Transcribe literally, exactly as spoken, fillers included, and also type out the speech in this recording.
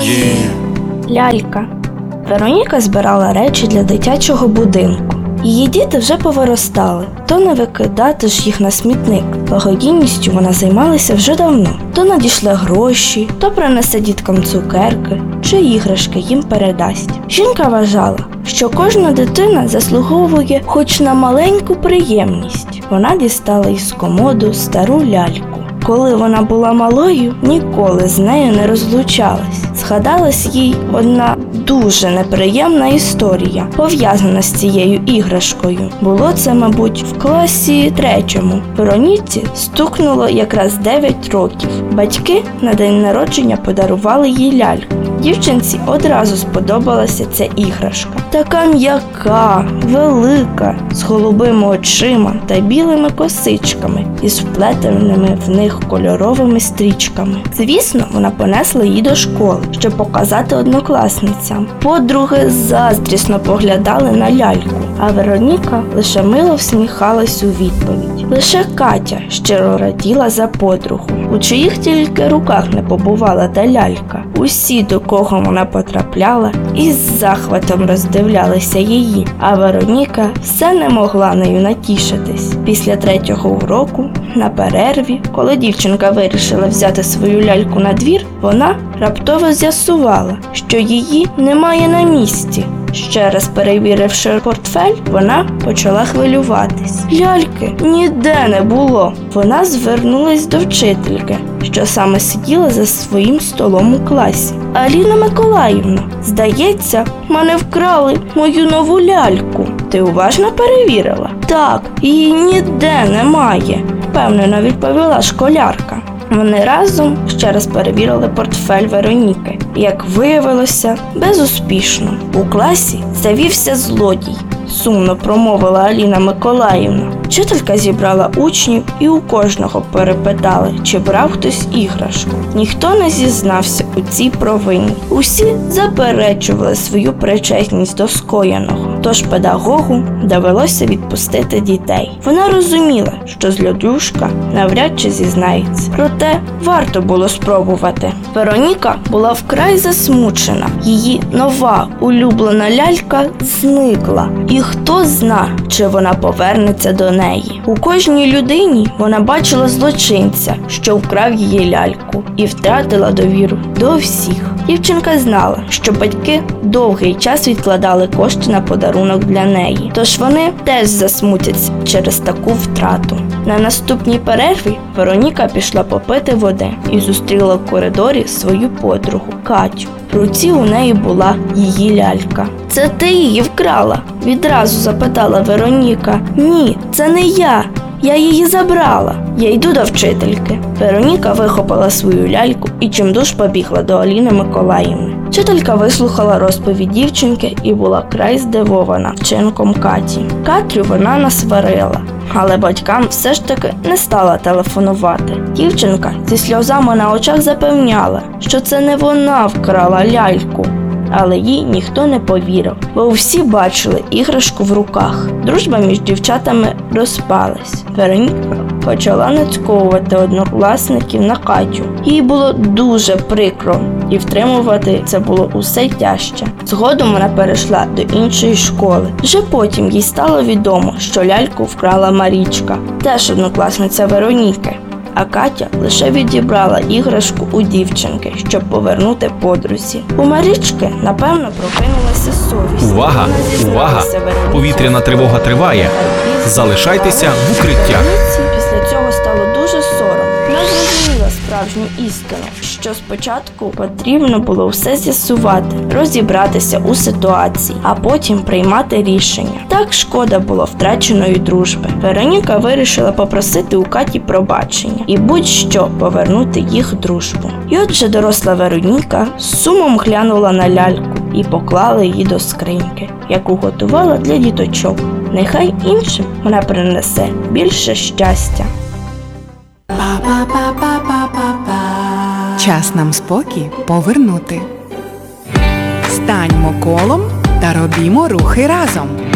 є. Лялька. Вероніка збирала речі для дитячого будинку. Її діти вже повиростали, то не викидати ж їх на смітник. Благодійністю вона займалася вже давно. То надійшли гроші, то принесе діткам цукерки чи іграшки їм передасть. Жінка вважала, що кожна дитина заслуговує хоч на маленьку приємність. Вона дістала із комоду стару ляльку. Коли вона була малою, ніколи з нею не розлучалась. Згадалась їй одна дуже неприємна історія, пов'язана з цією іграшкою. Було це, мабуть, в класі третьому. Вероніці стукнуло якраз дев'ять років. Батьки на день народження подарували їй ляльку. Дівчинці одразу сподобалася ця іграшка. Така м'яка, велика, з голубими очима та білими косичками із вплетеними в них кольоровими стрічками. Звісно, вона понесла її до школи, щоб показати однокласницям. Подруги заздрісно поглядали на ляльку, а Вероніка лише мило всміхалась у відповідь. Лише Катя щиро раділа за подругу, у чиїх тільки руках не побувала та лялька. Усі, до кого вона потрапляла, із захватом роздивлялися її, а Вероніка все не могла нею натішитись. Після третього уроку, на перерві, коли дівчинка вирішила взяти свою ляльку на двір, вона раптово з'ясувала, що її немає на місці. Ще раз перевіривши портфель, вона почала хвилюватись. Ляльки ніде не було. Вона звернулась до вчительки, що саме сиділа за своїм столом у класі. Аліна Миколаївна, здається, мене вкрали мою нову ляльку. Ти уважно перевірила? Так, її ніде немає, впевнено відповіла школярка. Вони разом ще раз перевірили портфель Вероніки. Як виявилося, безуспішно. У класі завівся злодій, сумно промовила Аліна Миколаївна. Вчителька зібрала учнів і у кожного перепитали, чи брав хтось іграшку. Ніхто не зізнався у цій провині. Усі заперечували свою причетність до скоєного. Тож педагогу довелося відпустити дітей. Вона розуміла, що злодюжка навряд чи зізнається. Проте варто було спробувати. Вероніка була вкрай засмучена. Її нова улюблена лялька зникла. І хто зна, чи вона повернеться до неї. У кожній людині вона бачила злочинця, що вкрав її ляльку, і втратила довіру до всіх. Дівчинка знала, що батьки довгий час відкладали кошти на подарунок для неї, тож вони теж засмутяться через таку втрату. На наступній перерві Вероніка пішла попити води і зустріла в коридорі свою подругу Катю. В руці у неї була її лялька. «Це ти її вкрала?» – відразу запитала Вероніка. «Ні, це не я. Я її забрала. Я йду до вчительки». Вероніка вихопила свою ляльку і чимдуж побігла до Аліни Миколаївни. Вчителька вислухала розповідь дівчинки і була край здивована вчинком Каті. Катрю вона насварила, але батькам все ж таки не стала телефонувати. Дівчинка зі сльозами на очах запевняла, що це не вона вкрала ляльку. Але їй ніхто не повірив, бо всі бачили іграшку в руках. Дружба між дівчатами розпалась. Вероніка почала нацьковувати однокласників на Катю. Їй було дуже прикро, і втримувати це було усе тяжче. Згодом вона перейшла до іншої школи. Вже потім їй стало відомо, що ляльку вкрала Марічка, теж однокласниця Вероніки. А Катя лише відібрала іграшку у дівчинки, щоб повернути подрузі. У Марічки, напевно, прокинулася совість. Увага! Увага! Повітряна тривога триває. Залишайтеся в укриттях. Після цього стало дуже соромно. Вона зрозуміла справжню істину, що спочатку потрібно було все з'ясувати, розібратися у ситуації, а потім приймати рішення. Так шкода було втраченої дружби. Вероніка вирішила попросити у Каті пробачення і будь-що повернути їх дружбу. І от же доросла Вероніка з сумом глянула на ляльку і поклала її до скриньки, яку готувала для діточок. Нехай іншим вона принесе більше щастя. Час нам спокій повернути. Станьмо колом та робімо рухи разом.